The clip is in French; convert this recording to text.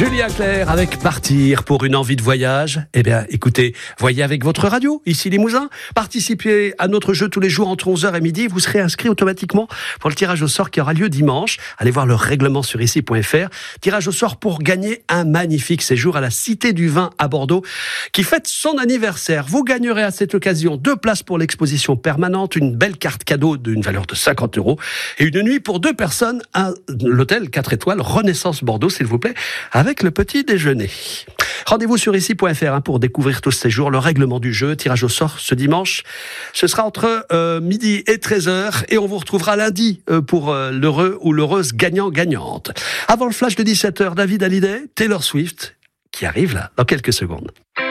Julien Clerc avec Partir pour une envie de voyage. Eh bien, écoutez, voyez avec votre radio, ici Limousin. Participez à notre jeu tous les jours entre 11h et midi. Vous serez inscrit automatiquement pour le tirage au sort qui aura lieu dimanche. Allez voir le règlement sur ici.fr. Tirage au sort pour gagner un magnifique séjour à la Cité du Vin à Bordeaux qui fête son anniversaire. Vous gagnerez à cette occasion 2 places pour l'exposition permanente, une belle carte cadeau d'une valeur de 50 € et une nuit pour 2 personnes à l'hôtel 4 étoiles Renaissance Bordeaux, s'il vous plaît, avec le petit déjeuner. Rendez-vous sur ici.fr pour découvrir tout ce séjour, le règlement du jeu, tirage au sort ce dimanche. Ce sera entre midi et 13h et on vous retrouvera lundi pour l'heureux ou l'heureuse gagnant-gagnante. Avant le flash de 17h, David Hallyday, Taylor Swift, qui arrive là dans quelques secondes.